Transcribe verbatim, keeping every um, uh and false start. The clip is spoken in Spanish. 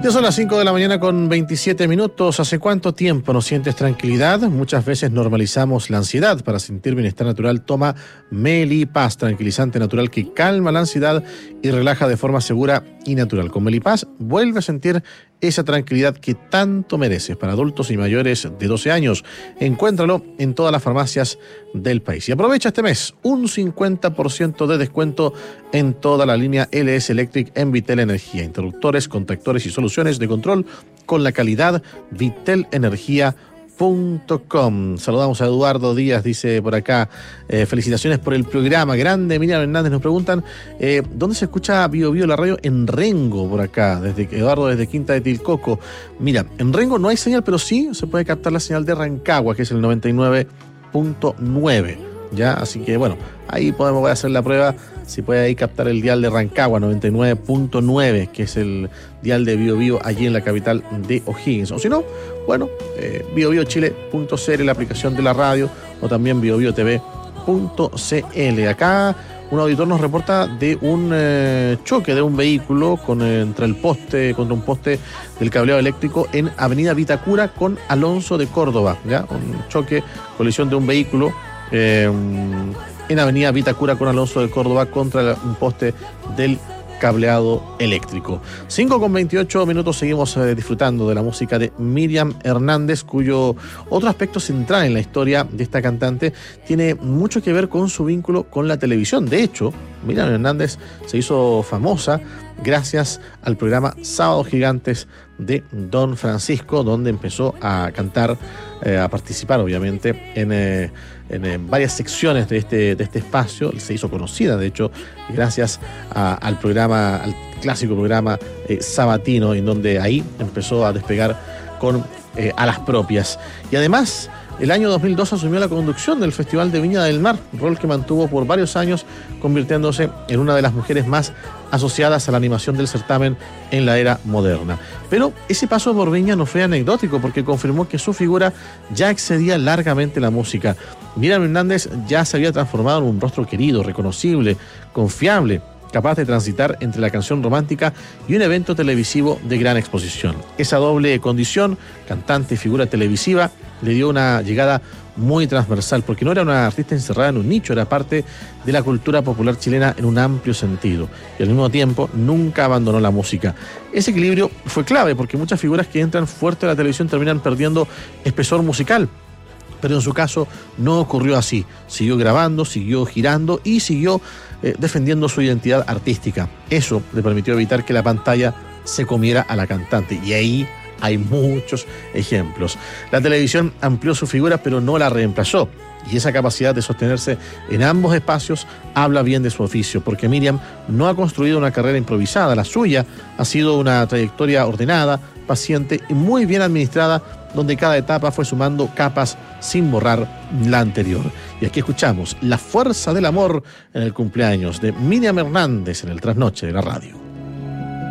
Ya son las cinco de la mañana con veintisiete minutos. ¿Hace cuánto tiempo no sientes tranquilidad? Muchas veces normalizamos la ansiedad. Para sentir bienestar natural, toma Melipaz, tranquilizante natural que calma la ansiedad y relaja de forma segura y natural. Con Melipaz vuelve a sentir esa tranquilidad que tanto mereces. Para adultos y mayores de doce años, encuéntralo en todas las farmacias del país. Y aprovecha este mes un cincuenta por ciento de descuento en toda la línea L S Electric en Vitel Energía. Interruptores, contactores y soluciones de control con la calidad vitel energía punto com. Saludamos a Eduardo Díaz, dice por acá, eh, felicitaciones por el programa, grande. Miriam Hernández nos preguntan, eh, ¿dónde se escucha Bio Bio la radio? En Rengo, por acá, desde Eduardo, desde Quinta de Tilcoco. Mira, en Rengo no hay señal, pero sí se puede captar la señal de Rancagua, que es el noventa y nueve punto nueve, ¿ya? Así que bueno, ahí podemos voy a hacer la prueba, si puede ahí captar el dial de Rancagua, noventa y nueve punto nueve, que es el dial de Bio Bio allí en la capital de O'Higgins. O si no, bueno, eh, bio bio chile punto c l, la aplicación de la radio, o también bio bio t v punto c l. Acá un auditor nos reporta de un eh, choque de un vehículo con, eh, entre el poste, contra un poste del cableado eléctrico en Avenida Vitacura con Alonso de Córdoba, ¿ya? Un choque, colisión de un vehículo eh, en Avenida Vitacura con Alonso de Córdoba contra un poste del cableado eléctrico. cinco con veintiocho minutos, seguimos eh, disfrutando de la música de Miriam Hernández, cuyo otro aspecto central en la historia de esta cantante tiene mucho que ver con su vínculo con la televisión. De hecho, Miriam Hernández se hizo famosa gracias al programa Sábados Gigantes de Don Francisco, donde empezó a cantar, eh, a participar obviamente en, eh, en, en varias secciones de este, de este espacio. Se hizo conocida, de hecho, gracias a, al programa, al clásico programa eh, sabatino, en donde ahí empezó a despegar con eh, A las Propias. Y además, el año dos mil dos asumió la conducción del Festival de Viña del Mar, rol que mantuvo por varios años, convirtiéndose en una de las mujeres más asociadas a la animación del certamen en la era moderna. Pero ese paso por Viña no fue anecdótico, porque confirmó que su figura ya excedía largamente la música. Miriam Hernández ya se había transformado en un rostro querido, reconocible, confiable, capaz de transitar entre la canción romántica y un evento televisivo de gran exposición. Esa doble condición, cantante y figura televisiva, le dio una llegada muy transversal, porque no era una artista encerrada en un nicho, era parte de la cultura popular chilena en un amplio sentido, y al mismo tiempo nunca abandonó la música. Ese equilibrio fue clave, porque muchas figuras que entran fuerte a la televisión terminan perdiendo espesor musical, pero en su caso no ocurrió así. Siguió grabando, siguió girando y siguió eh, defendiendo su identidad artística. Eso le permitió evitar que la pantalla se comiera a la cantante, y ahí hay muchos ejemplos. La televisión amplió su figura, pero no la reemplazó. Y esa capacidad de sostenerse en ambos espacios habla bien de su oficio, porque Miriam no ha construido una carrera improvisada. La suya ha sido una trayectoria ordenada, paciente y muy bien administrada, donde cada etapa fue sumando capas sin borrar la anterior. Y aquí escuchamos La Fuerza del Amor en el cumpleaños de Miriam Hernández en el Trasnoche de la Radio.